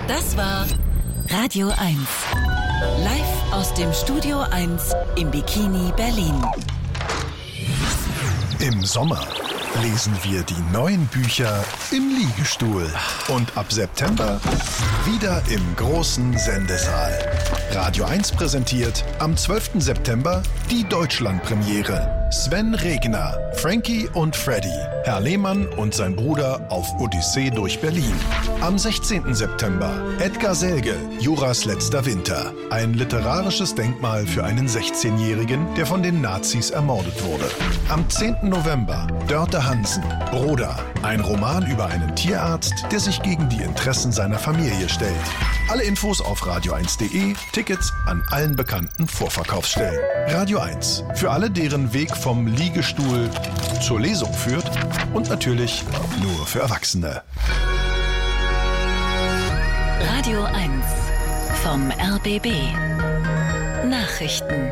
Das war Radio 1. Live aus dem Studio 1 im Bikini Berlin. Im Sommer lesen wir die neuen Bücher im Liegestuhl. Und ab September wieder im großen Sendesaal. Radio 1 präsentiert am 12. September die Deutschlandpremiere. Sven Regner, Frankie und Freddy, Herr Lehmann und sein Bruder auf Odyssee durch Berlin. Am 16. September Edgar Selge, Juras letzter Winter. Ein literarisches Denkmal für einen 16-Jährigen, der von den Nazis ermordet wurde. Am 10. November Dörte Hansen, Broder. Ein Roman über einen Tierarzt, der sich gegen die Interessen seiner Familie stellt. Alle Infos auf radio1.de, Tickets an allen bekannten Vorverkaufsstellen. Radio 1, für alle, deren Weg vom Liegestuhl zur Lesung führt und natürlich nur für Erwachsene. Radio 1 vom RBB. Nachrichten.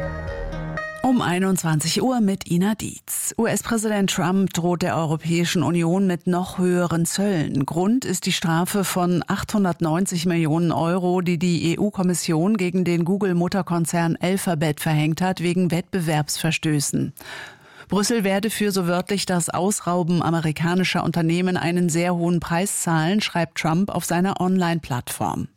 Um 21 Uhr mit Ina Dietz. US-Präsident Trump droht der Europäischen Union mit noch höheren Zöllen. Grund ist die Strafe von 890 Millionen Euro, die die EU-Kommission gegen den Google-Mutterkonzern Alphabet verhängt hat, wegen Wettbewerbsverstößen. Brüssel werde für so wörtlich das Ausrauben amerikanischer Unternehmen einen sehr hohen Preis zahlen, schreibt Trump auf seiner Online-Plattform.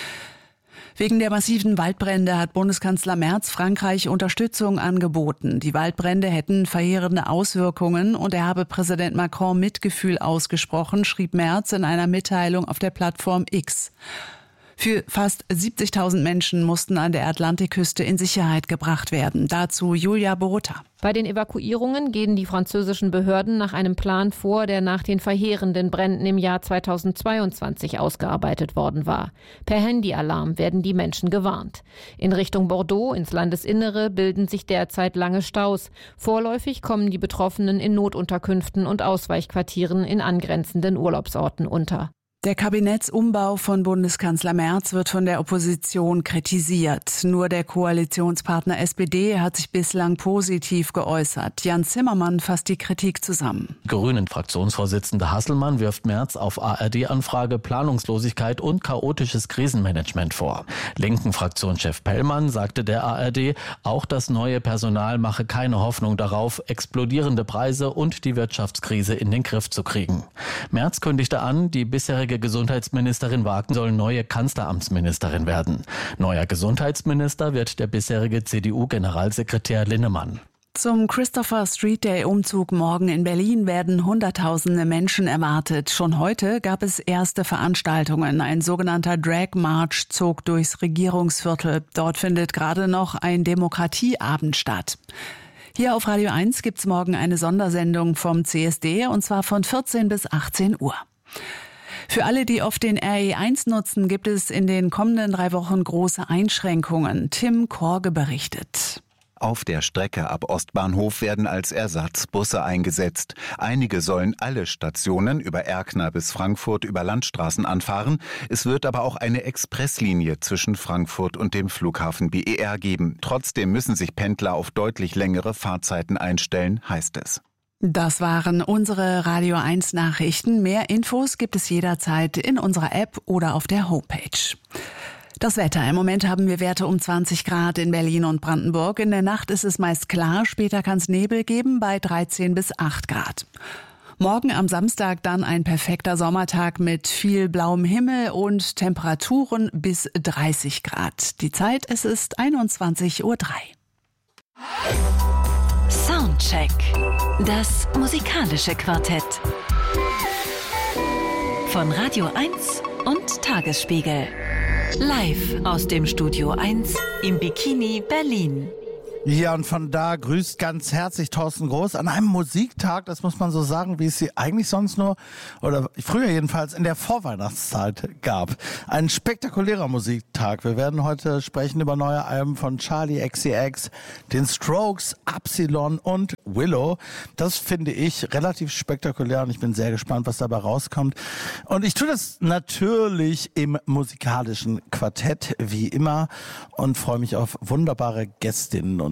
Wegen der massiven Waldbrände hat Bundeskanzler Merz Frankreich Unterstützung angeboten. Die Waldbrände hätten verheerende Auswirkungen und er habe Präsident Macron Mitgefühl ausgesprochen, schrieb Merz in einer Mitteilung auf der Plattform X. Für fast 70.000 Menschen mussten an der Atlantikküste in Sicherheit gebracht werden. Dazu Julia Borutta. Bei den Evakuierungen gehen die französischen Behörden nach einem Plan vor, der nach den verheerenden Bränden im Jahr 2022 ausgearbeitet worden war. Per Handyalarm werden die Menschen gewarnt. In Richtung Bordeaux, ins Landesinnere, bilden sich derzeit lange Staus. Vorläufig kommen die Betroffenen in Notunterkünften und Ausweichquartieren in angrenzenden Urlaubsorten unter. Der Kabinettsumbau von Bundeskanzler Merz wird von der Opposition kritisiert. Nur der Koalitionspartner SPD hat sich bislang positiv geäußert. Jan Zimmermann fasst die Kritik zusammen. Grünen-Fraktionsvorsitzender Hasselmann wirft Merz auf ARD-Anfrage Planungslosigkeit und chaotisches Krisenmanagement vor. Linken Fraktionschef Pellmann sagte der ARD, auch das neue Personal mache keine Hoffnung darauf, explodierende Preise und die Wirtschaftskrise in den Griff zu kriegen. Merz kündigte an, die bisherige Gesundheitsministerin Wagen soll neue Kanzleramtsministerin werden. Neuer Gesundheitsminister wird der bisherige CDU-Generalsekretär Linnemann. Zum Christopher Street Day-Umzug morgen in Berlin werden Hunderttausende Menschen erwartet. Schon heute gab es erste Veranstaltungen. Ein sogenannter Drag March zog durchs Regierungsviertel. Dort findet gerade noch ein Demokratieabend statt. Hier auf Radio 1 gibt's morgen eine Sondersendung vom CSD und zwar von 14 bis 18 Uhr. Für alle, die oft den RE1 nutzen, gibt es in den kommenden 3 Wochen große Einschränkungen. Tim Korge berichtet. Auf der Strecke ab Ostbahnhof werden als Ersatz Busse eingesetzt. Einige sollen alle Stationen über Erkner bis Frankfurt über Landstraßen anfahren. Es wird aber auch eine Expresslinie zwischen Frankfurt und dem Flughafen BER geben. Trotzdem müssen sich Pendler auf deutlich längere Fahrzeiten einstellen, heißt es. Das waren unsere Radio 1 Nachrichten. Mehr Infos gibt es jederzeit in unserer App oder auf der Homepage. Das Wetter. Im Moment haben wir Werte um 20 Grad in Berlin und Brandenburg. In der Nacht ist es meist klar, später kann es Nebel geben bei 13 bis 8 Grad. Morgen am Samstag dann ein perfekter Sommertag mit viel blauem Himmel und Temperaturen bis 30 Grad. Die Zeit, es ist 21:03 Uhr. Soundcheck. Das musikalische Quartett. Von Radio 1 und Tagesspiegel. Live aus dem Studio 1 im Bikini Berlin. Ja, und von da grüßt ganz herzlich Thorsten Groß an einem Musiktag, das muss man so sagen, wie es sie eigentlich sonst nur, oder früher jedenfalls in der Vorweihnachtszeit gab. Ein spektakulärer Musiktag. Wir werden heute sprechen über neue Alben von Charli XCX, den Strokes, Absilon und Willow. Das finde ich relativ spektakulär und ich bin sehr gespannt, was dabei rauskommt. Und ich tue das natürlich im musikalischen Quartett, wie immer, und freue mich auf wunderbare Gästinnen und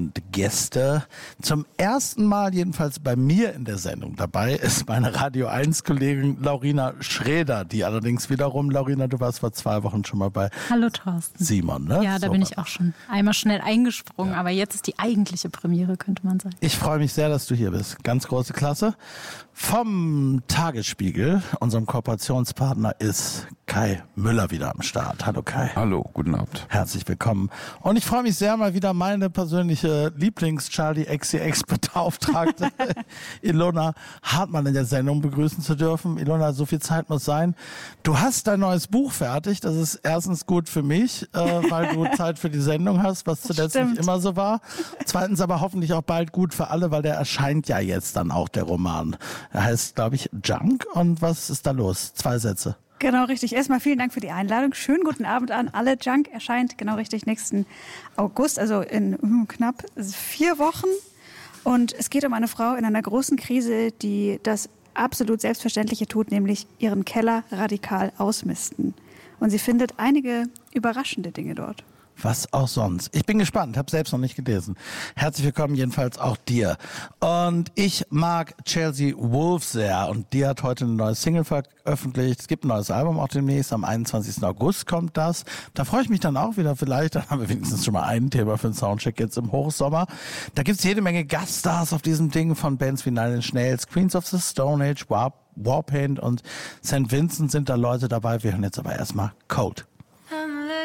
und Gäste. Zum ersten Mal jedenfalls bei mir in der Sendung dabei ist meine Radio 1-Kollegin Laurina Schräder, die allerdings wiederum, Laurina, du warst vor 2 Wochen schon mal bei Hallo Thorsten. Simon, ne? Ja, da bin ich auch schon einmal schnell eingesprungen, aber jetzt ist die eigentliche Premiere, könnte man sagen. Ich freue mich sehr, dass du hier bist. Ganz große Klasse. Vom Tagesspiegel, unserem Kooperationspartner, ist Kai Müller wieder am Start. Hallo Kai. Hallo, guten Abend. Herzlich willkommen. Und ich freue mich sehr, mal wieder meine persönliche Lieblings-Charlie XCX-Beauftragte Ilona Hartmann in der Sendung begrüßen zu dürfen. Ilona, so viel Zeit muss sein. Du hast dein neues Buch fertig. Das ist erstens gut für mich, weil du Zeit für die Sendung hast, was zuletzt nicht immer so war. Zweitens aber hoffentlich auch bald gut für alle, weil der erscheint ja jetzt dann auch, der Roman. Er heißt, glaube ich, Junk. Und was ist da los? 2 Sätze. Genau richtig. Erstmal vielen Dank für die Einladung. Schönen guten Abend an alle. Junk erscheint genau richtig nächsten August, also in knapp 4 Wochen. Und es geht um eine Frau in einer großen Krise, die das absolut Selbstverständliche tut, nämlich ihren Keller radikal ausmisten. Und sie findet einige überraschende Dinge dort. Was auch sonst. Ich bin gespannt, habe selbst noch nicht gelesen. Herzlich willkommen jedenfalls auch dir. Und ich mag Chelsea Wolfe sehr und die hat heute eine neue Single veröffentlicht. Es gibt ein neues Album auch demnächst, am 21. August kommt das. Da freue ich mich dann auch wieder vielleicht, dann haben wir wenigstens schon mal ein Thema für den Soundcheck jetzt im Hochsommer. Da gibt es jede Menge Gaststars auf diesem Ding von Bands wie Nine Inch Nails, Queens of the Stone Age, Warpaint und St. Vincent sind da Leute dabei. Wir hören jetzt aber erstmal Code.